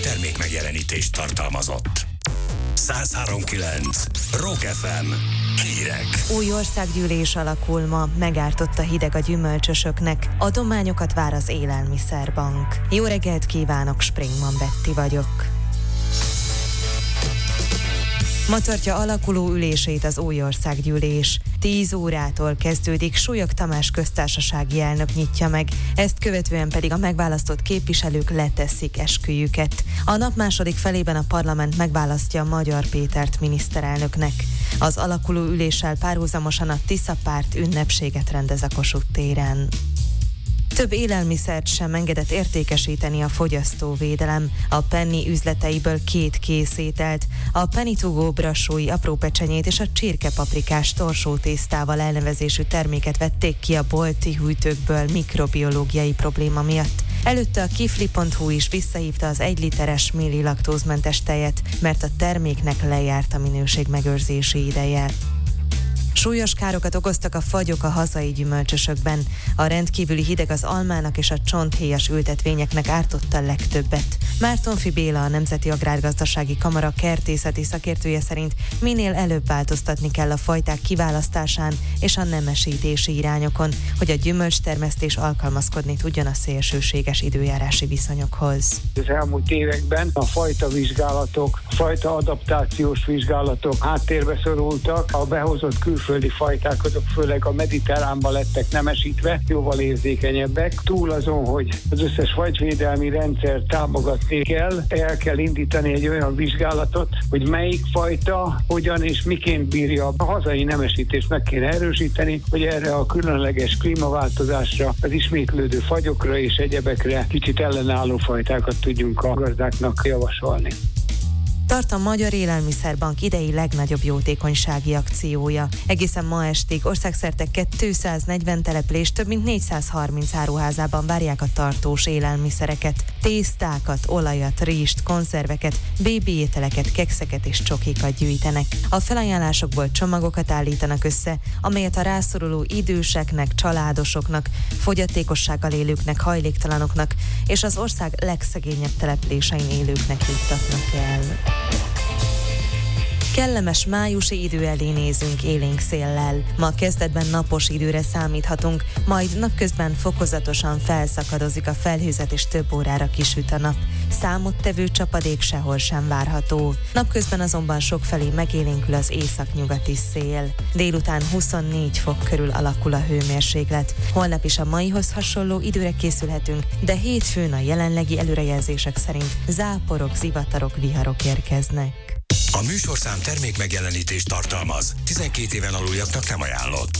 termék megjelenítést tartalmazott. 103.9 Rock FM. Hírek. Új országgyűlés alakul ma, megártott a hideg a gyümölcsösöknek, adományokat vár az Élelmiszerbank. Jó reggelt kívánok, Springman Betti vagyok. Ma tartja alakuló ülését az új országgyűlés. 10 órától kezdődik, Súlyog Tamás köztársasági elnök nyitja meg, ezt követően pedig a megválasztott képviselők leteszik esküjüket. A nap második felében a parlament megválasztja Magyar Pétert miniszterelnöknek. Az alakuló üléssel párhuzamosan a Tisza párt ünnepséget rendez a Kossuth téren. Több élelmiszert sem engedett értékesíteni a fogyasztóvédelem. A Penny üzleteiből 2 készételt, a Penny to go brassói apró pecsenyét és a csirkepaprikás torsótésztával elnevezésű terméket vették ki a bolti hűtőkből mikrobiológiai probléma miatt. Előtte a kifli.hu is visszahívta az 1 literes millilaktózmentes tejet, mert a terméknek lejárt a minőségmegőrzési ideje. Súlyos károkat okoztak a fagyok a hazai gyümölcsösökben. A rendkívüli hideg az almának és a csonthéjas ültetvényeknek ártotta legtöbbet. Mártonfi Béla, a Nemzeti Agrárgazdasági Kamara kertészeti szakértője szerint minél előbb változtatni kell a fajták kiválasztásán és a nemesítési irányokon, hogy a gyümölcstermesztés alkalmazkodni tudjon a szélsőséges időjárási viszonyokhoz. Az elmúlt években a fajta vizsgálatok, a fajta adaptációs vizsgálatok háttérbe szorultak, a behozott külföldi fajták azok főleg a mediterránban lettek nemesítve, jóval érzékenyebbek. Túl azon, hogy az összes fajvédelmi rendszer támogatni kell, el kell indítani egy olyan vizsgálatot, hogy melyik fajta, hogyan és miként bírja. A hazai nemesítést meg kéne erősíteni, hogy erre a különleges klímaváltozásra, az ismétlődő fagyokra és egyebekre kicsit ellenálló fajtákat tudjunk a gazdáknak javasolni. Tart a Magyar Élelmiszerbank idei legnagyobb jótékonysági akciója. Egészen ma estig országszerte 240 település több mint 430 áruházában várják a tartós élelmiszereket, tésztákat, olajat, rizst, konzerveket, bébi ételeket, kekszeket és csokikat gyűjtenek. A felajánlásokból csomagokat állítanak össze, amelyet a rászoruló időseknek, családosoknak, fogyatékossággal élőknek, hajléktalanoknak és az ország legszegényebb településein élőknek juttatnak el. Kellemes májusi idő elé nézünk élénk széllel. Ma kezdetben napos időre számíthatunk, majd napközben fokozatosan felszakadozik a felhőzet és több órára kisüt a nap. Számottevő csapadék sehol sem várható. Napközben azonban sokfelé megélénkül az északnyugati szél. Délután 24 fok körül alakul a hőmérséklet. Holnap is a maihoz hasonló időre készülhetünk, de hétfőn a jelenlegi előrejelzések szerint záporok, zivatarok, viharok érkeznek. A műsorszám termék megjelenítést tartalmaz. 12 éven aluljaknak nem ajánlott.